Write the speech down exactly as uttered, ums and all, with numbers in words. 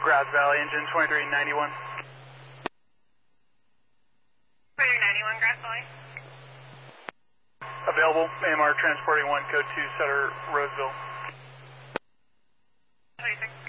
Grass Valley, engine twenty-three ninety-one. twenty-three ninety-one, Grass Valley. Available, A M R transporting one, code two, Sutter, Roseville. twenty-six.